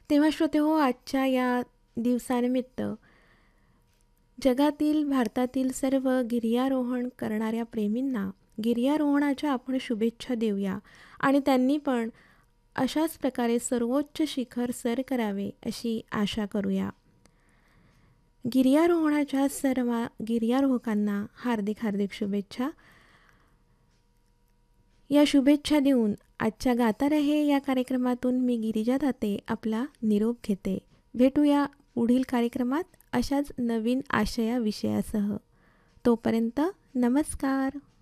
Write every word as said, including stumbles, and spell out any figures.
तेव्हा श्रोतेहो, आजच्या या दिवसानिमित्त जगातील, भारतातील सर्व गिर्यारोहण करणाऱ्या प्रेमींना गिर्यारोहणाच्या आपण शुभेच्छा देऊया आणि त्यांनी पण अशाच प्रकारे सर्वोच्च शिखर सर करावे अशी आशा करूया. गिर्यारोहणाच्या सर्व गिर्यारोहकांना हार्दिक हार्दिक शुभेच्छा. या शुभेच्छा देऊन आजच्या गाता रहे या कार्यक्रमातून मी गिरिजा दाते आपला निरोप घेते. भेटूया पुढील कार्यक्रमात अशाच नवीन आशया विषयासह. तोपर्यंत नमस्कार.